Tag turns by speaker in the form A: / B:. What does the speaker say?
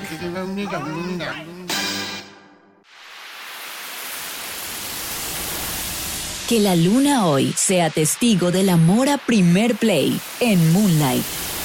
A: Que la luna hoy sea testigo del amor a primer play en Moonlight.